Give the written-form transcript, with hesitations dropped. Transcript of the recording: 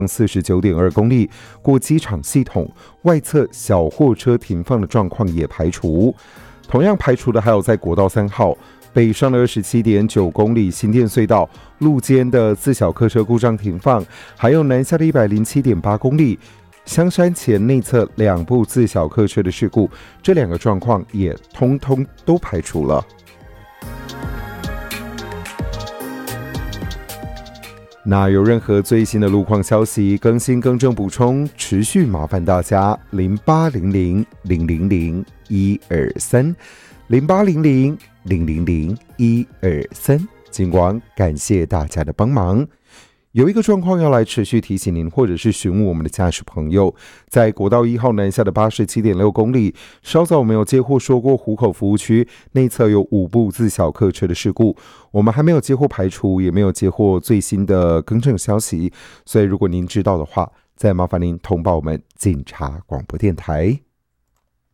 49.2公里，过机场系统，外侧小货车停放的状况也排除。同样排除的还有在国道3号北上的27.9公里新店隧道路肩的自小客车故障停放，还有南下的107.8公里香山前内侧2部自小客车的事故，这2个状况也通通都排除了。那有任何最新的路况消息更新更正补充，持续麻烦大家0800-000-123 0800-000-123，尽管感谢大家的帮忙。有一个状况要来持续提醒您，或者是询问我们的驾驶朋友，在国道1号南下的87.6公里，稍早我们有接获说过湖口服务区内侧有5部自小客车的事故，我们还没有接获排除，也没有接获最新的更正消息，所以如果您知道的话，再麻烦您通报我们警察广播电台。